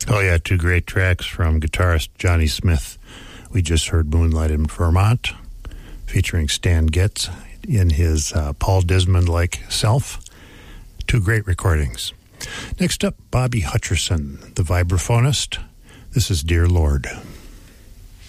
Oh, yeah, two great tracks from guitarist Johnny Smith. We just heard Moonlight in Vermont, featuring Stan Getz in his Paul Desmond-like self. Two great recordings. Next up, Bobby Hutcherson, the vibraphonist. This is Dear Lord.